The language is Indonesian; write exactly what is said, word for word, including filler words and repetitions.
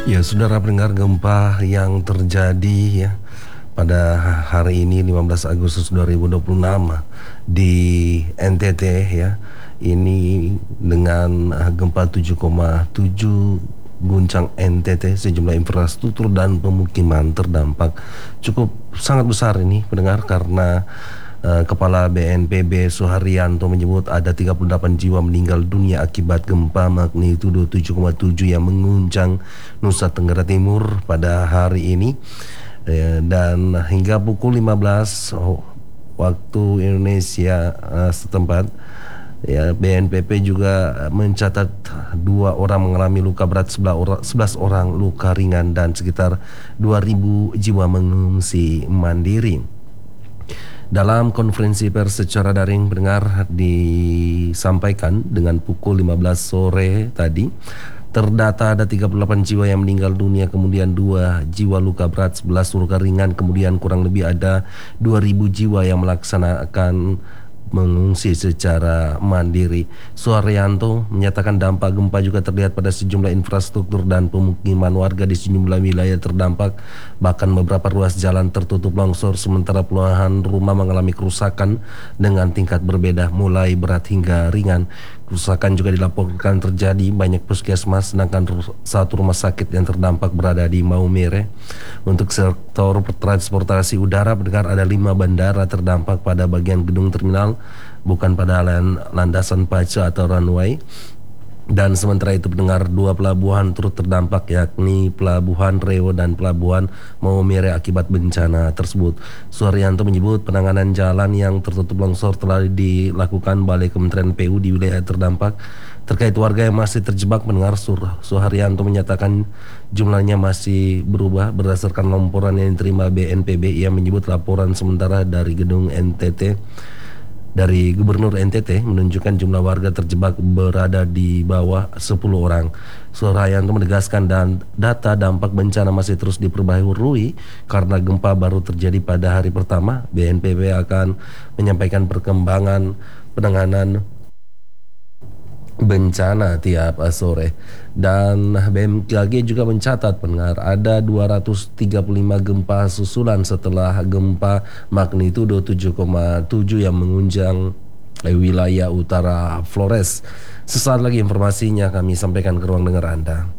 Ya, saudara pendengar, gempa yang terjadi ya pada hari ini lima belas Agustus dua ribu dua puluh enam di N T T ya. Ini dengan uh, gempa tujuh koma tujuh guncang N T T, sejumlah infrastruktur dan pemukiman terdampak cukup sangat besar ini pendengar, karena Uh, Kepala B N P B Suharyanto menyebut ada tiga puluh delapan jiwa meninggal dunia akibat gempa magnitudo tujuh koma tujuh yang mengguncang Nusa Tenggara Timur pada hari ini. Uh, dan hingga pukul lima belas oh, waktu Indonesia uh, setempat, ya, B N P B juga mencatat dua orang mengalami luka berat, sebelas orang luka ringan, dan sekitar dua ribu jiwa mengungsi mandiri. Dalam konferensi pers secara daring pendengar disampaikan dengan pukul lima belas sore tadi, terdata ada tiga puluh delapan jiwa yang meninggal dunia, kemudian dua jiwa luka berat, sebelas luka ringan, kemudian kurang lebih ada dua ribu jiwa yang melaksanakan mengungsi secara mandiri. Suharyanto menyatakan dampak gempa juga terlihat pada sejumlah infrastruktur dan pemukiman warga di sejumlah wilayah terdampak. Bahkan beberapa ruas jalan tertutup longsor, sementara puluhan rumah mengalami kerusakan dengan tingkat berbeda, mulai berat hingga ringan. Kerusakan juga dilaporkan terjadi banyak puskesmas, sedangkan satu rumah sakit yang terdampak berada di Maumere. Untuk sektor transportasi udara, pendengar, ada lima bandara terdampak pada bagian gedung terminal, bukan pada landasan pacu atau runway. Dan sementara itu pendengar, dua pelabuhan turut terdampak, yakni Pelabuhan Reo dan Pelabuhan Maumere akibat bencana tersebut. Suharyanto menyebut penanganan jalan yang tertutup longsor telah dilakukan Balai Kementerian P U di wilayah terdampak. Terkait warga yang masih terjebak, pendengar, Suharyanto menyatakan jumlahnya masih berubah berdasarkan laporan yang diterima B N P B. Ia menyebut laporan sementara dari gedung N T T dari Gubernur N T T menunjukkan jumlah warga terjebak berada di bawah sepuluh orang. Suharyanto menegaskan dan data dampak bencana masih terus diperbaharui karena gempa baru terjadi pada hari pertama. B N P B akan menyampaikan perkembangan penanganan bencana tiap sore. Dan B M K G juga mencatat pendengar ada dua ratus tiga puluh lima gempa susulan setelah gempa magnitudo tujuh koma tujuh yang mengguncang wilayah utara Flores. Sesaat lagi informasinya kami sampaikan ke ruang dengar Anda.